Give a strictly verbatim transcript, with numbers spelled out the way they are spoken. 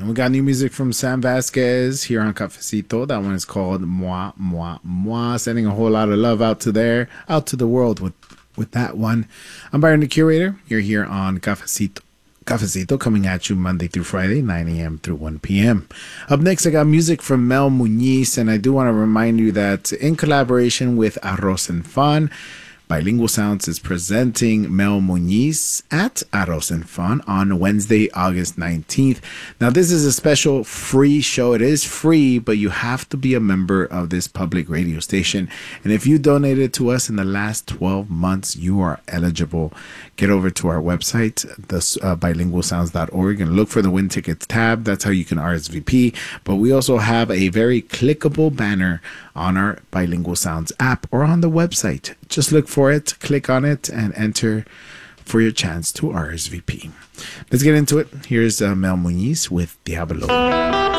And we got new music from Sam Vasquez here on Cafecito. That one is called Moi, Moi, Moi. Sending a whole lot of love out to there, out to the world with, with that one. I'm Byron the Curator. You're here on Cafecito. Cafecito coming at you Monday through Friday, nine a.m. through one p.m. Up next, I got music from Mel Muñiz, and I do want to remind you that in collaboration with Arroz and Fun, Bilingual Sounds is presenting Mel Muñiz at Arroz and Fun on Wednesday, August nineteenth. Now, this is a special free show. It is free, but you have to be a member of this public radio station. And if you donated to us in the last twelve months, you are eligible. Get over to our website, the uh, bilingual sounds dot org, and look for the Win Tickets tab. That's how you can R S V P. But we also have a very clickable banner on our Bilingual Sounds app or on the website. Just look for it, click on it, and enter for your chance to R S V P. Let's get into it. Here's uh, Mel Muñiz with Diablo.